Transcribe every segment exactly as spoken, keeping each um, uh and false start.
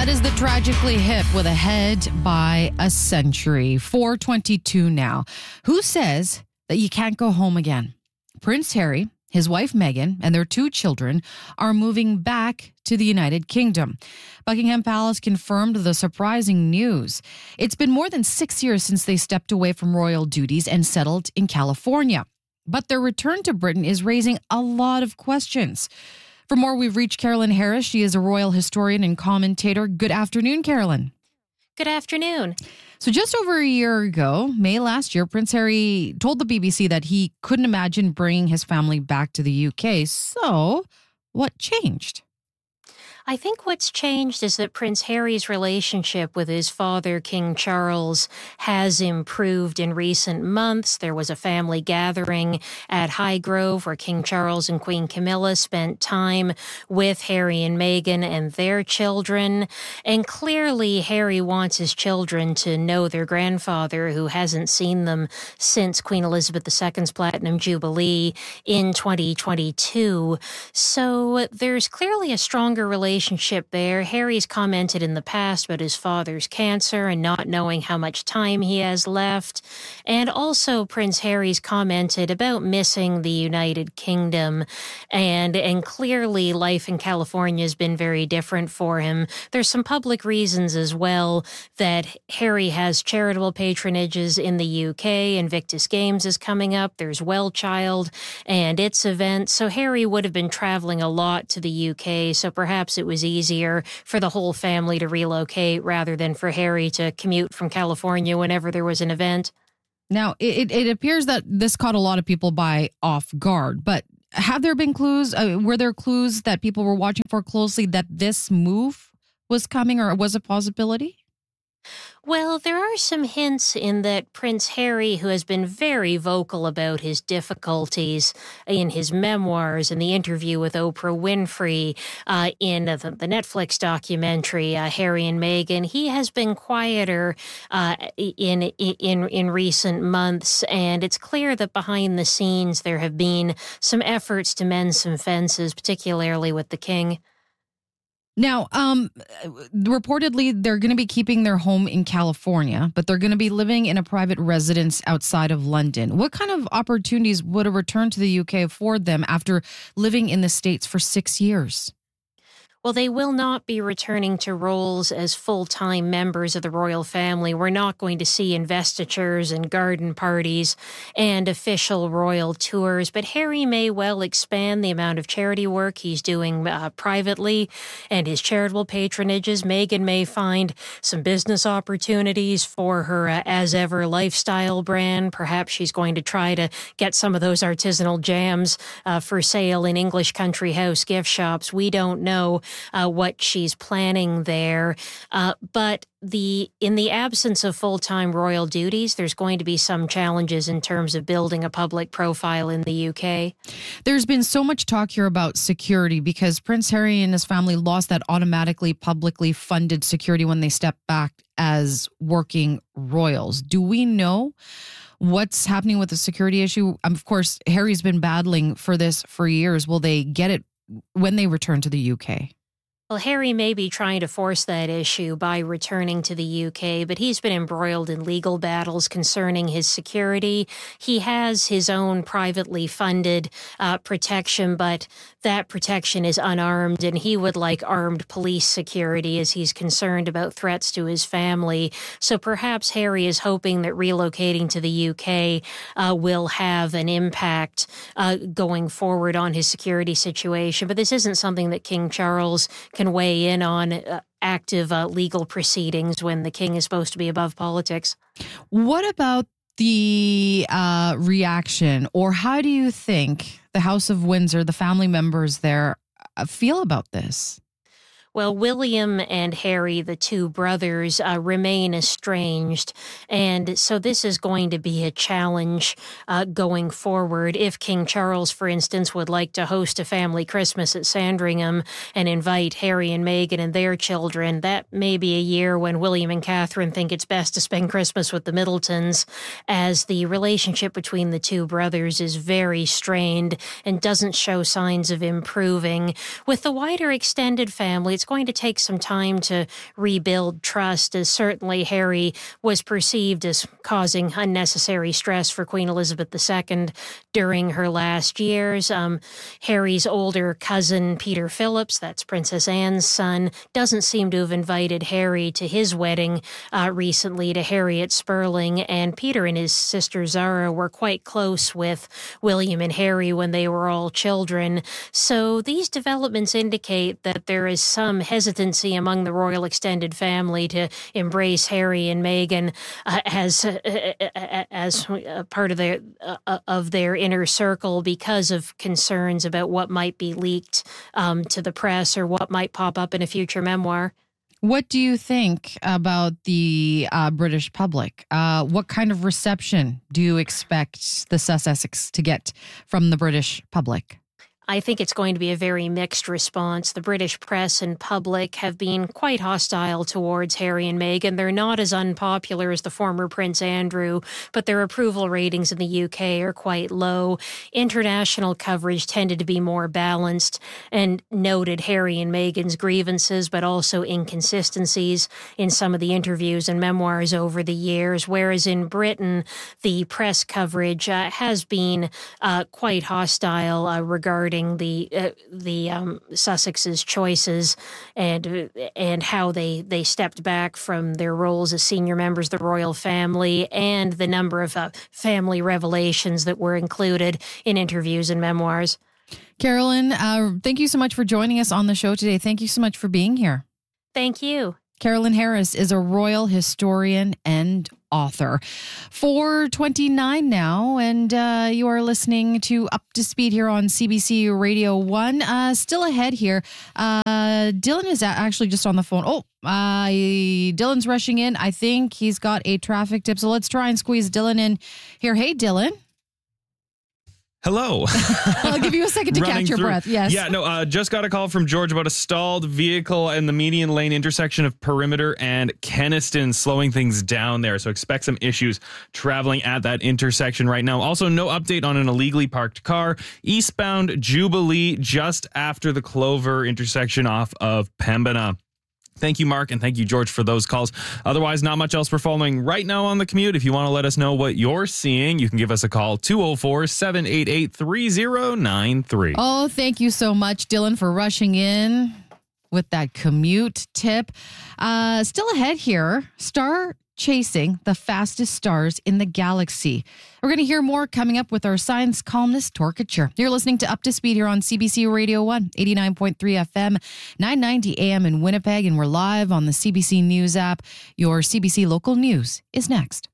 That is the Tragically Hip with Ahead by a Century. four twenty-two now. Who says that you can't go home again? Prince Harry, his wife Meghan, and their two children are moving back to the United Kingdom. Buckingham Palace confirmed the surprising news. It's been more than six years since they stepped away from royal duties and settled in California. But their return to Britain is raising a lot of questions. For more, we've reached Carolyn Harris. She is a royal historian and commentator. Good afternoon, Carolyn. Good afternoon. So just over a year ago, May last year, Prince Harry told the B B C that he couldn't imagine bringing his family back to the U K. So what changed? I think what's changed is that Prince Harry's relationship with his father, King Charles, has improved in recent months. There was a family gathering at Highgrove where King Charles and Queen Camilla spent time with Harry and Meghan and their children. And clearly, Harry wants his children to know their grandfather, who hasn't seen them since Queen Elizabeth the Second's Platinum Jubilee in twenty twenty-two. So there's clearly a stronger relationship relationship there. Harry's commented in the past about his father's cancer and not knowing how much time he has left. And also Prince Harry's commented about missing the United Kingdom. And, and clearly life in California has been very different for him. There's some public reasons as well that Harry has charitable patronages in the U K. Invictus Games is coming up. There's Wellchild and its events. So Harry would have been traveling a lot to the U K. So perhaps it was easier for the whole family to relocate rather than for Harry to commute from California whenever there was an event. Now, it, it appears that this caught a lot of people by off guard, but have there been clues? Uh, were there clues that people were watching for closely that this move was coming or was a possibility? Well, there are some hints in that Prince Harry, who has been very vocal about his difficulties in his memoirs and the interview with Oprah Winfrey, uh, in the, the Netflix documentary, uh, Harry and Meghan, he has been quieter uh, in, in, in recent months. And it's clear that behind the scenes there have been some efforts to mend some fences, particularly with the king. Now, um, reportedly, they're going to be keeping their home in California, but they're going to be living in a private residence outside of London. What kind of opportunities would a return to the U K afford them after living in the States for six years? Well, they will not be returning to roles as full-time members of the royal family. We're not going to see investitures and garden parties and official royal tours, but Harry may well expand the amount of charity work he's doing uh, privately and his charitable patronages. Meghan may find some business opportunities for her uh, As Ever lifestyle brand. Perhaps she's going to try to get some of those artisanal jams uh, for sale in English country house gift shops. We don't know Uh, what she's planning there. Uh, but the in the absence of full-time royal duties, there's going to be some challenges in terms of building a public profile in the U K. There's been so much talk here about security because Prince Harry and his family lost that automatically publicly funded security when they stepped back as working royals. Do we know what's happening with the security issue? Of course, Harry's been battling for this for years. Will they get it when they return to the U K? Well, Harry may be trying to force that issue by returning to the U K, but he's been embroiled in legal battles concerning his security. He has his own privately funded uh, protection, but that protection is unarmed, and he would like armed police security as he's concerned about threats to his family. So perhaps Harry is hoping that relocating to the U K uh, will have an impact uh, going forward on his security situation. But this isn't something that King Charles can weigh in on uh, active uh, legal proceedings when the king is supposed to be above politics. What about the uh, reaction, or how do you think the House of Windsor, the family members there, uh, feel about this? Well, William and Harry, the two brothers, uh, remain estranged. And so this is going to be a challenge uh, going forward. If King Charles, for instance, would like to host a family Christmas at Sandringham and invite Harry and Meghan and their children, that may be a year when William and Catherine think it's best to spend Christmas with the Middletons, as the relationship between the two brothers is very strained and doesn't show signs of improving. With the wider extended family, it's it's going to take some time to rebuild trust, as certainly Harry was perceived as causing unnecessary stress for Queen Elizabeth the Second during her last years. Um, Harry's older cousin, Peter Phillips, that's Princess Anne's son, doesn't seem to have invited Harry to his wedding uh, recently to Harriet Sperling, and Peter and his sister Zara were quite close with William and Harry when they were all children. So these developments indicate that there is some hesitancy among the royal extended family to embrace Harry and Meghan uh, as uh, as uh, part of their uh, of their inner circle because of concerns about what might be leaked um, to the press or what might pop up in a future memoir. What do you think about the uh, British public? Uh, what kind of reception do you expect the Sussex to get from the British public? I think it's going to be a very mixed response. The British press and public have been quite hostile towards Harry and Meghan. They're not as unpopular as the former Prince Andrew, but their approval ratings in the U K are quite low. International coverage tended to be more balanced and noted Harry and Meghan's grievances, but also inconsistencies in some of the interviews and memoirs over the years, whereas in Britain, the press coverage uh, has been uh, quite hostile uh, regarding the uh, the um, Sussex's choices and and how they, they stepped back from their roles as senior members of the royal family and the number of uh, family revelations that were included in interviews and memoirs. Carolyn, uh, thank you so much for joining us on the show today. Thank you so much for being here. Thank you. Carolyn Harris is a royal historian and author. four twenty-nine now, and uh, you are listening to Up to Speed here on C B C Radio one. Uh, still ahead here. Uh, Dylan is actually just on the phone. Oh, uh, Dylan's rushing in. I think he's got a traffic tip, so let's try and squeeze Dylan in here. Hey, Dylan. Hello. I'll give you a second to catch your through. breath. Yes. Yeah, no, uh, just got a call from George about a stalled vehicle in the median lane intersection of Perimeter and Kenniston, slowing things down there. So expect some issues traveling at that intersection right now. Also, no update on an illegally parked car eastbound Jubilee just after the Clover intersection off of Pembina. Thank you, Mark, and thank you, George, for those calls. Otherwise, not much else we're following right now on the commute. If you want to let us know what you're seeing, you can give us a call, two oh four, seven eight eight, three oh nine three. Oh, thank you so much, Dylan, for rushing in with that commute tip. Uh, still ahead here, Star chasing the fastest stars in the galaxy. We're going to hear more coming up with our science columnist, Tor Kutcher. You're listening to Up to Speed here on C B C Radio one, eighty-nine point three F M, nine ninety A M in Winnipeg, and we're live on the C B C News app. Your C B C local news is next.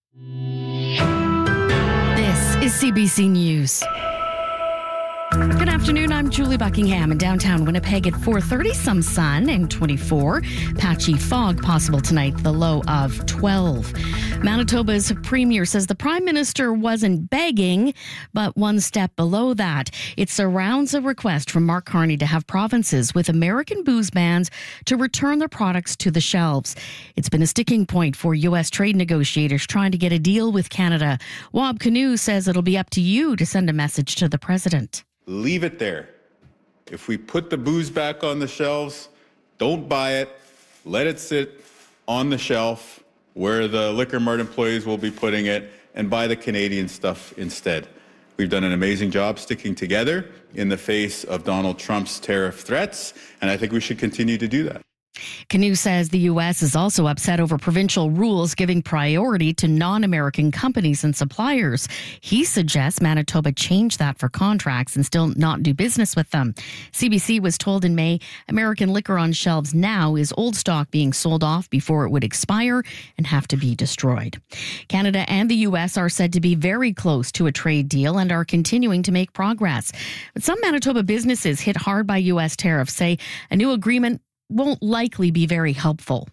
This is C B C News. Good afternoon, I'm Julie Buckingham in downtown Winnipeg at four thirty, some sun and twenty-four. Patchy fog possible tonight, the low of twelve. Manitoba's premier says the Prime Minister wasn't begging, but one step below that. It surrounds a request from Mark Carney to have provinces with American booze bans to return their products to the shelves. It's been a sticking point for U S trade negotiators trying to get a deal with Canada. Wab Kinew says it'll be up to you to send a message to the president. Leave it there. If we put the booze back on the shelves, don't buy it. Let it sit on the shelf where the Liquor Mart employees will be putting it and buy the Canadian stuff instead. We've done an amazing job sticking together in the face of Donald Trump's tariff threats, and I think we should continue to do that. Kinew says the U S is also upset over provincial rules giving priority to non-American companies and suppliers. He suggests Manitoba change that for contracts and still not do business with them. C B C was told in May American liquor on shelves now is old stock being sold off before it would expire and have to be destroyed. Canada and the U S are said to be very close to a trade deal and are continuing to make progress. But some Manitoba businesses hit hard by U S tariffs say a new agreement won't likely be very helpful.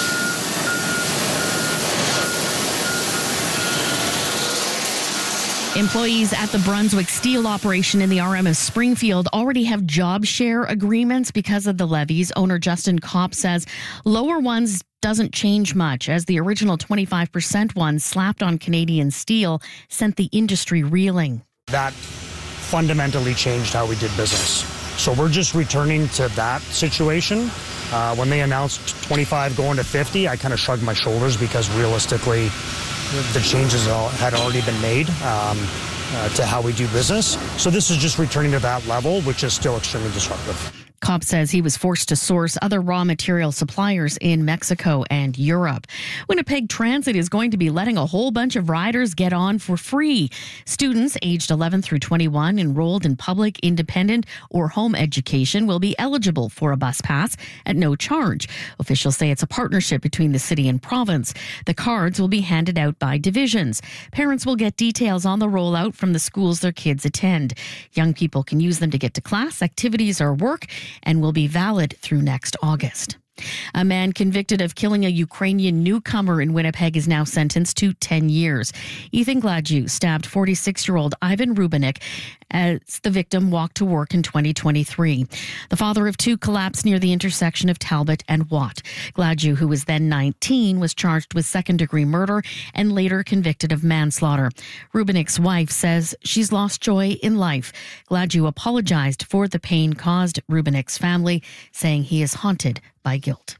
Employees at the Brunswick Steel operation in the R M of Springfield already have job share agreements because of the levies. Owner Justin Kopp says lower ones doesn't change much, as the original twenty-five percent one slapped on Canadian steel sent the industry reeling. That fundamentally changed how we did business. So we're just returning to that situation. Uh, when they announced twenty-five going to fifty, I kind of shrugged my shoulders because realistically, the changes all had already been made um, uh, to how we do business. So this is just returning to that level, which is still extremely disruptive. Kopp says he was forced to source other raw material suppliers in Mexico and Europe. Winnipeg Transit is going to be letting a whole bunch of riders get on for free. Students aged eleven through twenty-one enrolled in public, independent, or home education will be eligible for a bus pass at no charge. Officials say it's a partnership between the city and province. The cards will be handed out by divisions. Parents will get details on the rollout from the schools their kids attend. Young people can use them to get to class, activities, or work, and will be valid through next August. A man convicted of killing a Ukrainian newcomer in Winnipeg is now sentenced to ten years. Ethan Gladue stabbed forty-six-year-old Ivan Rubinik as the victim walked to work in twenty twenty-three. The father of two collapsed near the intersection of Talbot and Watt. Gladue, who was then nineteen, was charged with second-degree murder and later convicted of manslaughter. Rubinik's wife says she's lost joy in life. Gladue apologized for the pain caused Rubinik's family, saying he is haunted by guilt.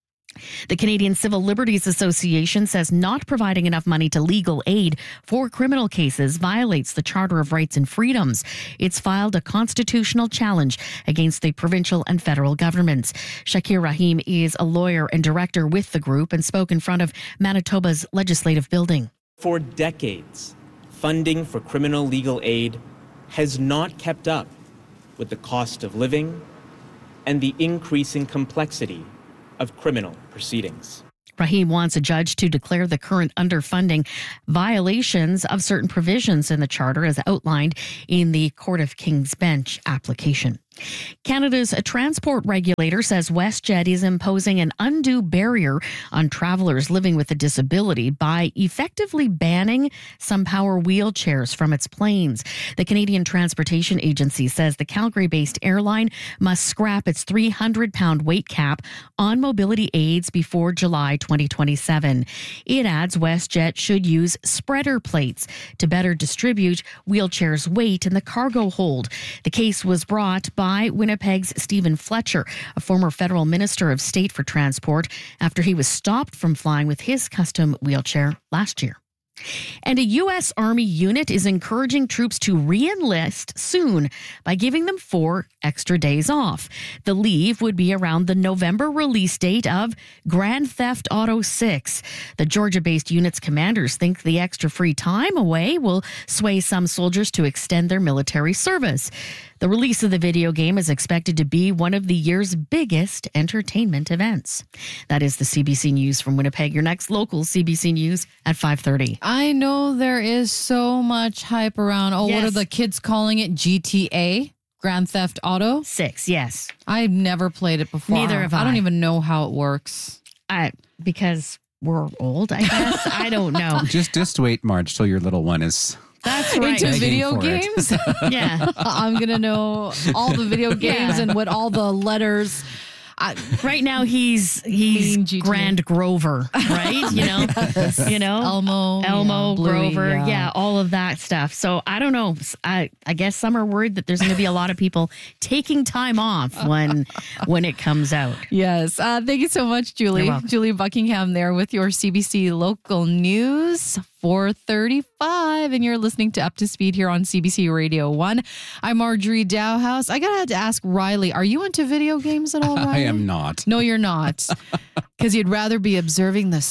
The Canadian Civil Liberties Association says not providing enough money to legal aid for criminal cases violates the Charter of Rights and Freedoms. It's filed a constitutional challenge against the provincial and federal governments. Shakir Rahim is a lawyer and director with the group and spoke in front of Manitoba's legislative building. For decades, funding for criminal legal aid has not kept up with the cost of living and the increasing complexity of criminal proceedings. Rahim wants a judge to declare the current underfunding violations of certain provisions in the Charter as outlined in the Court of King's Bench application. Canada's transport regulator says WestJet is imposing an undue barrier on travelers living with a disability by effectively banning some power wheelchairs from its planes. The Canadian Transportation Agency says the Calgary-based airline must scrap its three hundred pound weight cap on mobility aids before July twenty twenty-seven. It adds WestJet should use spreader plates to better distribute wheelchairs' weight in the cargo hold. The case was brought by by Winnipeg's Stephen Fletcher, a former federal minister of state for transport, after he was stopped from flying with his custom wheelchair last year. And a U S Army unit is encouraging troops to re-enlist soon by giving them four extra days off. The leave would be around the November release date of Grand Theft Auto six. The Georgia-based unit's commanders think the extra free time away will sway some soldiers to extend their military service. The release of the video game is expected to be one of the year's biggest entertainment events. That is the C B C News from Winnipeg. Your next local C B C News at five thirty. I know there is so much hype around. Oh, Yes. what are the kids calling it? G T A? Grand Theft Auto? Six, yes. I've never played it before. Neither have I don't I. even know how it works. I, because we're old, I guess. I don't know. Just just wait, Marge, till your little one is That's right. Into Begging video for it. games? Yeah. I'm going to know all the video games Yeah. and what all the letters. I, Right now he's he's Mean G T A. Grand Grover, right? You know, you know, Elmo. Elmo, yeah, Bluey, Grover, yeah. yeah. all of that stuff. So I don't know. I I guess some are worried that there's going to be a lot of people taking time off when when it comes out. Yes. Uh, thank you so much, Julie. You're welcome. Julie Buckingham there with your C B C local news. four thirty-five, and you're listening to Up to Speed here on C B C Radio one. I'm Marjorie Dowhouse. I gotta have to ask Riley, are you into video games at all, Riley? I am not. No, you're not. Because you'd rather be observing the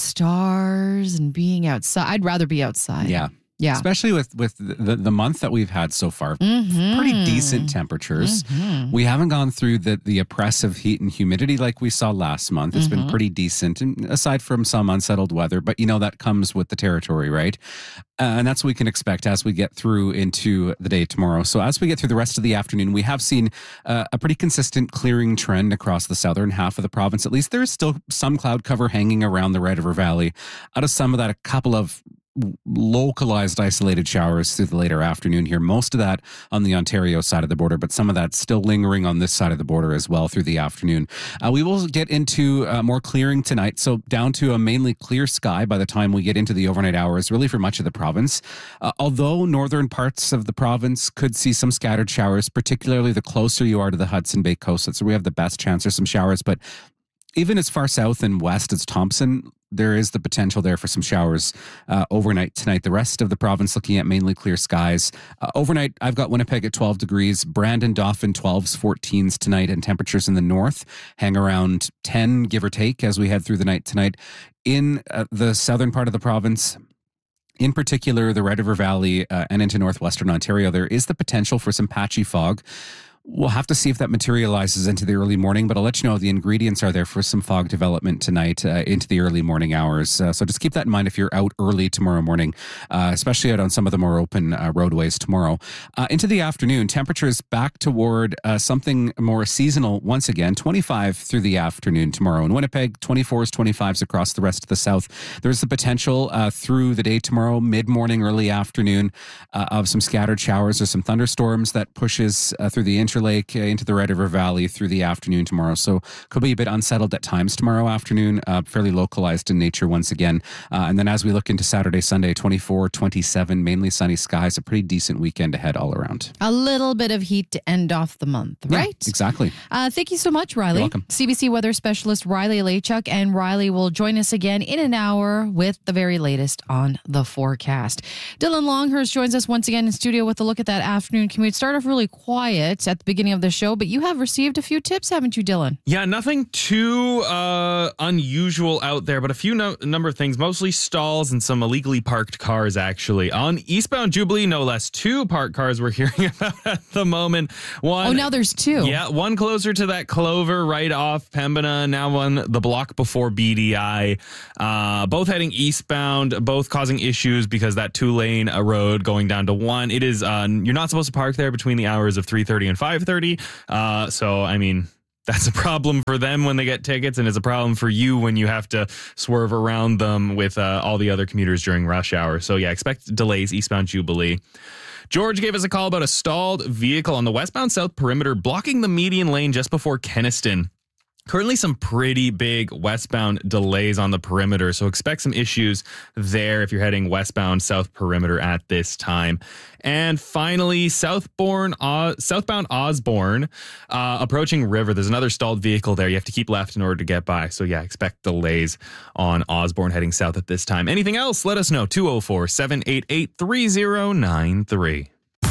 stars and being outside. I'd rather be outside. Yeah. Yeah. Especially with, with the, the month that we've had so far, Mhm. pretty decent temperatures. Mhm. We haven't gone through the, the oppressive heat and humidity like we saw last month. It's Mhm. been pretty decent, and aside from some unsettled weather. But, you know, that comes with the territory, right? Uh, and that's what we can expect as we get through into the day tomorrow. So as we get through the rest of the afternoon, we have seen uh, a pretty consistent clearing trend across the southern half of the province. At least there is still some cloud cover hanging around the Red River Valley. Out of some of that, a couple of localized isolated showers through the later afternoon here. Most of that on the Ontario side of the border, but some of that still lingering on this side of the border as well through the afternoon. Uh, we will get into uh, more clearing tonight, so down to a mainly clear sky by the time we get into the overnight hours, really for much of the province. Uh, although northern parts of the province could see some scattered showers, particularly the closer you are to the Hudson Bay coast. That's where we have the best chance for some showers, but even as far south and west as Thompson, there is the potential there for some showers uh, overnight tonight. The rest of the province looking at mainly clear skies. Uh, overnight, I've got Winnipeg at twelve degrees, Brandon, Dauphin twelves, fourteens tonight, and temperatures in the north hang around ten, give or take, as we head through the night tonight. In uh, the southern part of the province, in particular, the Red River Valley uh, and into northwestern Ontario, there is the potential for some patchy fog. We'll have to see if that materializes into the early morning, but I'll let you know the ingredients are there for some fog development tonight uh, into the early morning hours. Uh, so just keep that in mind if you're out early tomorrow morning, uh, especially out on some of the more open uh, roadways tomorrow. Uh, into the afternoon, temperatures back toward uh, something more seasonal once again, twenty-five through the afternoon tomorrow. In Winnipeg, twenty-fours, twenty-fives across the rest of the south. There's the potential uh, through the day tomorrow, mid-morning, early afternoon, uh, of some scattered showers or some thunderstorms that pushes uh, through the Interlake uh, into the Red River Valley through the afternoon tomorrow. So could be a bit unsettled at times tomorrow afternoon, uh, fairly localized in nature once again. Uh, and then as we look into Saturday, Sunday, twenty-four, twenty-seven, mainly sunny skies, a pretty decent weekend ahead all around. A little bit of heat to end off the month, right? Yeah, exactly. Uh, thank you so much, Riley. You're welcome. C B C weather specialist Riley Lachuk, and Riley will join us again in an hour with the very latest on the forecast. Dylan Longhurst joins us once again in studio with a look at that afternoon commute. Start off really quiet at the beginning of the show, but you have received a few tips, haven't you, Dylan? Yeah, nothing too uh, unusual out there, but a few no- number of things, mostly stalls and some illegally parked cars, actually. On eastbound Jubilee, no less, two parked cars we're hearing about at the moment. One, oh, now there's two. Yeah, one closer to that Clover right off Pembina, now one the block before B D I. Uh, both heading eastbound, both causing issues because that two-lane uh, road going down to one. It is, uh, you're not supposed to park there between the hours of three thirty and five thirty. Uh, so, I mean, that's a problem for them when they get tickets, and it's a problem for you when you have to swerve around them with uh, all the other commuters during rush hour. So, yeah, expect delays eastbound Jubilee. George gave us a call about a stalled vehicle on the westbound south perimeter blocking the median lane just before Kenaston. Currently some pretty big westbound delays on the perimeter, so expect some issues there if you're heading westbound south perimeter at this time. And finally, southbound, uh, southbound Osborne, uh, approaching River. There's another stalled vehicle there. You have to keep left in order to get by. So yeah, expect delays on Osborne heading south at this time. Anything else? Let us know. two oh four, seven eight eight, three oh nine three.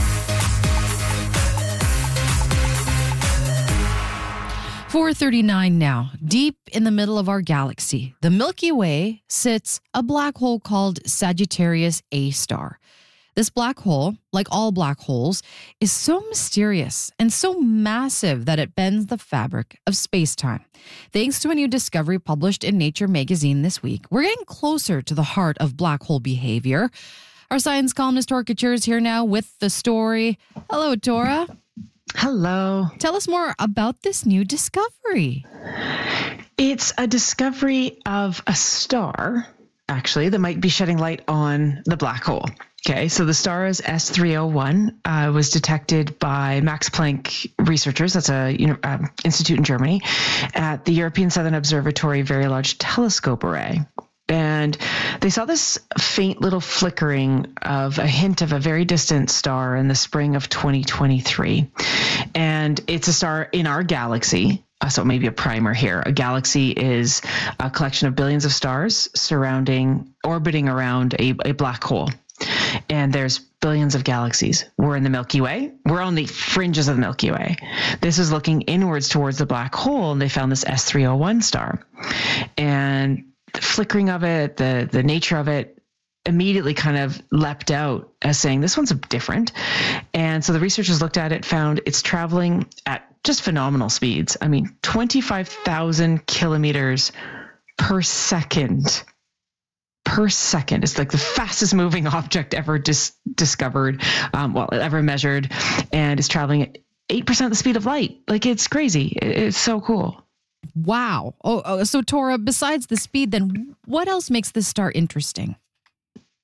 four thirty-nine now. Deep in the middle of our galaxy, the Milky Way sits a black hole called Sagittarius A star. This black hole, like all black holes, is so mysterious and so massive that it bends the fabric of space-time. Thanks to a new discovery published in Nature magazine this week, we're getting closer to the heart of black hole behavior. Our science columnist Tora Couture is here now with the story. Hello, Tora. Hello. Tell us more about this new discovery. It's a discovery of a star, actually, that might be shedding light on the black hole. Okay, so the star is S three oh one, uh, was detected by Max Planck researchers, that's a you know, um, institute in Germany, at the European Southern Observatory Very Large Telescope Array. And they saw this faint little flickering of a hint of a very distant star in the spring of twenty twenty-three. And it's a star in our galaxy. Uh, so maybe a primer here. A galaxy is a collection of billions of stars surrounding, orbiting around a, a black hole. And there's billions of galaxies. We're in the Milky Way. We're on the fringes of the Milky Way. This is looking inwards towards the black hole, and they found this S three oh one star. And the flickering of it, the the nature of it, immediately kind of leapt out as saying, this one's different. And so the researchers looked at it, found it's traveling at just phenomenal speeds. I mean, twenty-five thousand kilometers per second. Per second. It's like the fastest moving object ever dis- discovered, um, well, ever measured, and it's traveling at eight percent the speed of light. Like, it's crazy. It's so cool. Wow. Oh, oh, so Tora, besides the speed, then what else makes this star interesting?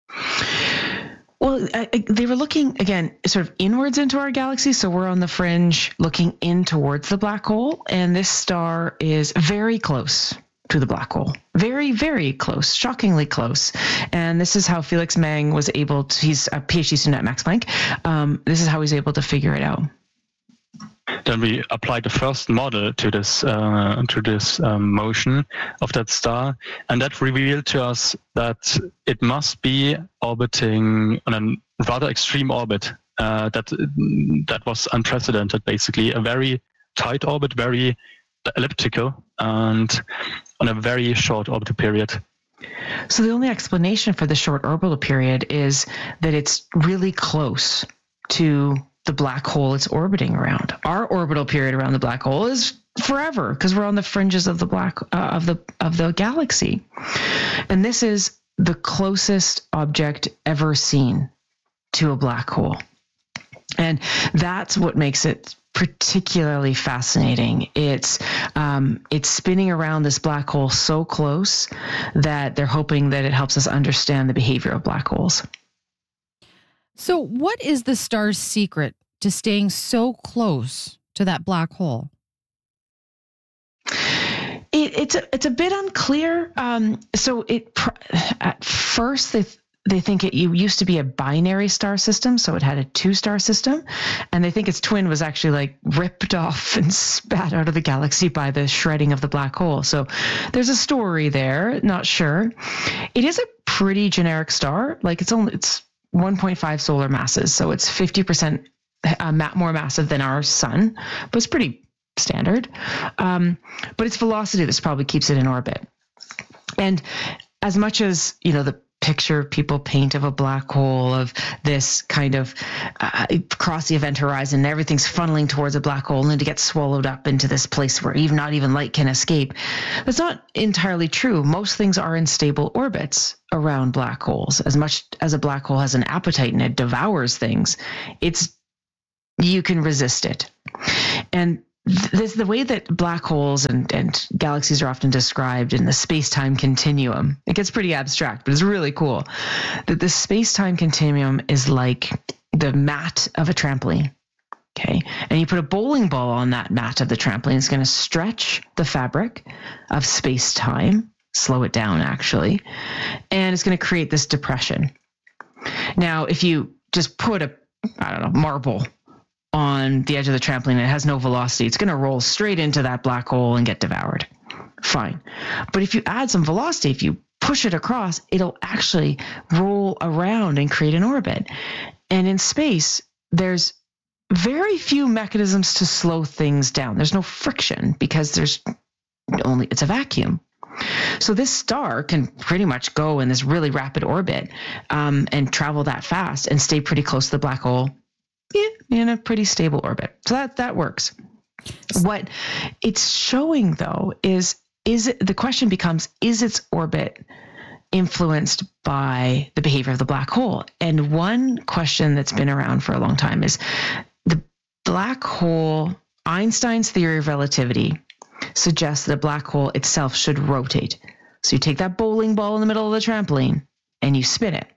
Well, I, I, they were looking, again, sort of inwards into our galaxy. So we're on the fringe looking in towards the black hole. And this star is very close to the black hole. Very, very close, shockingly close. And this is how Felix Mang was able to, he's a PhD student at Max Planck. Um, this is how he's able to figure it out. Then we applied the first model to this uh, to this um, motion of that star, and that revealed to us that it must be orbiting on a rather extreme orbit. Uh, that that was unprecedented, basically a very tight orbit, very elliptical, and on a very short orbital period. So the only explanation for the short orbital period is that it's really close to the black hole it's orbiting around. Our orbital period around the black hole is forever because we're on the fringes of the black uh, of the of the galaxy, and this is the closest object ever seen to a black hole, and that's what makes it particularly fascinating. It's um, it's spinning around this black hole so close that they're hoping that it helps us understand the behavior of black holes. So what is the star's secret to staying so close to that black hole? It, it's a, it's a bit unclear. Um, so it at first they they think it used to be a binary star system, so it had a two star system, and they think its twin was actually like ripped off and spat out of the galaxy by the shredding of the black hole. So there's a story there. Not sure. It is a pretty generic star. Like it's only it's one point five solar masses, so it's fifty percent uh, more massive than our sun, but it's pretty standard. Um, but its velocity, this probably keeps it in orbit. And as much as, you know, the picture people paint of a black hole, of this kind of uh, across the event horizon, everything's funneling towards a black hole and to get swallowed up into this place where even not even light can escape. That's not entirely true. Most things are in stable orbits around black holes. As much as a black hole has an appetite and it devours things, it's you can resist it. And this, the way that black holes and, and galaxies are often described in the space-time continuum, it gets pretty abstract, but it's really cool. That the space-time continuum is like the mat of a trampoline. Okay. And you put a bowling ball on that mat of the trampoline, it's going to stretch the fabric of space-time, slow it down actually, and it's going to create this depression. Now, if you just put a, I don't know, marble on the edge of the trampoline and it has no velocity, it's going to roll straight into that black hole and get devoured. Fine. But if you add some velocity, if you push it across, it'll actually roll around and create an orbit. And in space, there's very few mechanisms to slow things down. There's no friction because there's only, it's a vacuum. So this star can pretty much go in this really rapid orbit um, and travel that fast and stay pretty close to the black hole. Yeah, in a pretty stable orbit. So that, that works. What it's showing, though, is, is it, the question becomes, is its orbit influenced by the behavior of the black hole? And one question that's been around for a long time is the black hole, Einstein's theory of relativity suggests that a black hole itself should rotate. So you take that bowling ball in the middle of the trampoline and you spin it.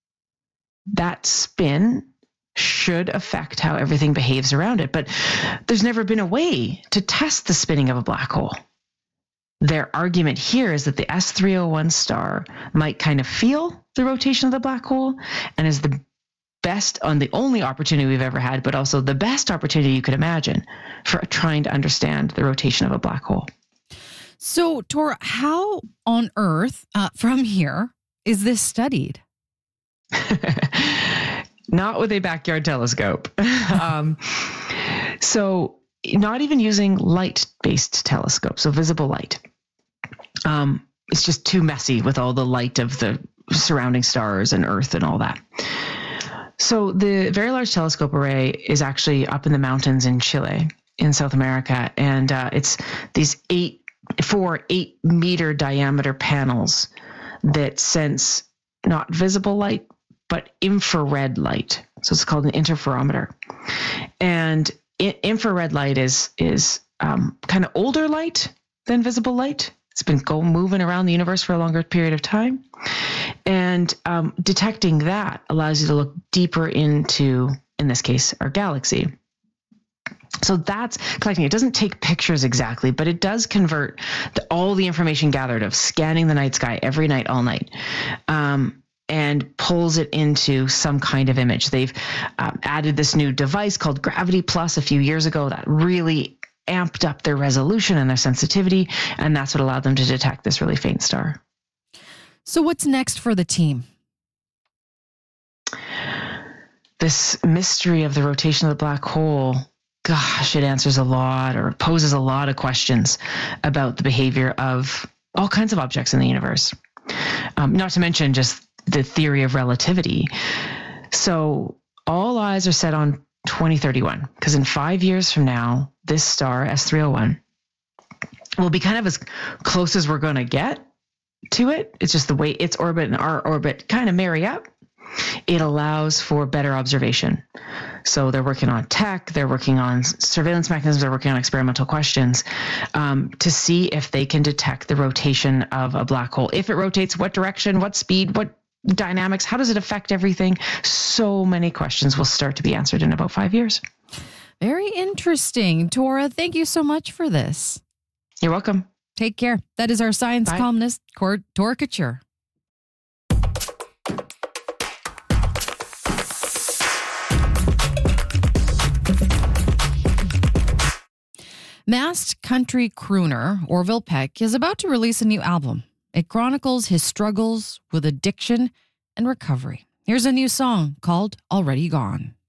That spin should affect how everything behaves around it. But there's never been a way to test the spinning of a black hole. Their argument here is that the S three oh one star might kind of feel the rotation of the black hole and is the best, on the only opportunity we've ever had, but also the best opportunity you could imagine for trying to understand the rotation of a black hole. So, Tor, how on earth uh, from here is this studied? Not with a backyard telescope. um, so not even using light-based telescopes, so visible light. Um, it's just too messy with all the light of the surrounding stars and Earth and all that. So the Very Large Telescope Array is actually up in the mountains in Chile, in South America, and uh, it's these eight, four eight-meter diameter panels that sense not visible light, but infrared light. So it's called an interferometer. And I- infrared light is is um, kind of older light than visible light. It's been go moving around the universe for a longer period of time. And um, detecting that allows you to look deeper into, in this case, our galaxy. So that's collecting. It doesn't take pictures exactly, but it does convert the, all the information gathered of scanning the night sky every night, all night, um, and pulls it into some kind of image. They've um, added this new device called Gravity Plus a few years ago that really amped up their resolution and their sensitivity, and that's what allowed them to detect this really faint star. So what's next for the team? This mystery of the rotation of the black hole, gosh, it answers a lot or poses a lot of questions about the behavior of all kinds of objects in the universe. Um, not to mention just the theory of relativity. So all eyes are set on twenty thirty-one, because in five years from now, this star, S three oh one, will be kind of as close as we're going to get to it. It's just the way its orbit and our orbit kind of marry up. It allows for better observation. So they're working on tech, they're working on surveillance mechanisms, they're working on experimental questions um, to see if they can detect the rotation of a black hole. If it rotates, what direction, what speed, what dynamics, how does it affect everything? So many questions will start to be answered in about five years. Very interesting. Tora, thank you so much for this. You're welcome. Take care. That is our science Bye. columnist, Tora Couture. Masked country crooner Orville Peck is about to release a new album. It chronicles his struggles with addiction and recovery. Here's a new song called Already Gone.